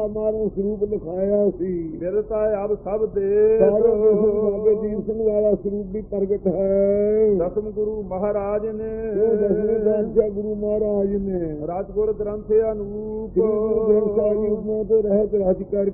ਮਾਰਨ ਸਰੂਪ ਲਿਖਾਇਆ ਸੀ। ਬਿਰਤਾ ਅਬ ਸਭ ਦੇ ਸਾਰੇ ਬਾਬੇ ਦੀਪ ਸਿੰਘ ਵਾਲਾ ਸਰੂਪ ਵੀ ਪ੍ਰਗਟ ਹੈ। ਦਸਮ ਗੁਰੂ ਮਹਾਰਾਜ ਨੇ ਉਹ ਦਸਵੇਂ ਪਾਤਸ਼ਾਹ ਗੁਰੂ ਮਹਾਰਾਜ ਨੇ ਰਾਜਗੁਰ ਗ੍ਰੰਥ ਅਨੂਪ ਗੁਰੂ ਗ੍ਰੰਥ ਸਾਹਿਬ ਤੋਂ ਰਹਿਤ ਰਚ ਕਰਕੇ